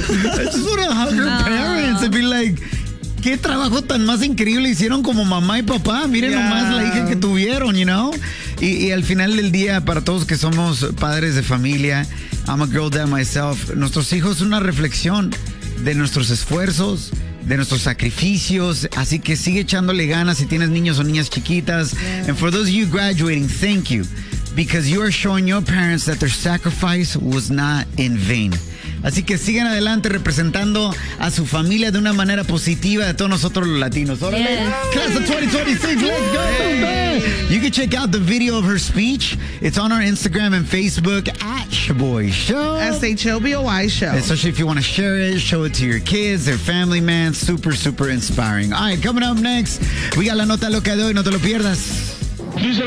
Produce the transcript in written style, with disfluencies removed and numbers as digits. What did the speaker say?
I just want to hug her parents and be like, qué trabajo tan más increíble hicieron como mamá y papá. Miren nomás la hija que tuvieron, you know. Y al final del día, para todos que somos padres de familia, I'm a girl dad myself, nuestros hijos son una reflexión de nuestros esfuerzos, de nuestros sacrificios, así que sigue echándole ganas si tienes niños o niñas chiquitas. And for those of you graduating, thank you, because you are showing your parents that their sacrifice was not in vain. Así que sigan adelante representando a su familia de una manera positiva de todos nosotros los latinos. ¡Órale! Class of 2026, let's go! You can check out the video of her speech. It's on our Instagram and Facebook at Shaboy Show. SHOBOY Show. Especially if you want to share it, show it to your kids, their family, man. Super, super inspiring. All right, coming up next, we got la nota loca de hoy. No te lo pierdas.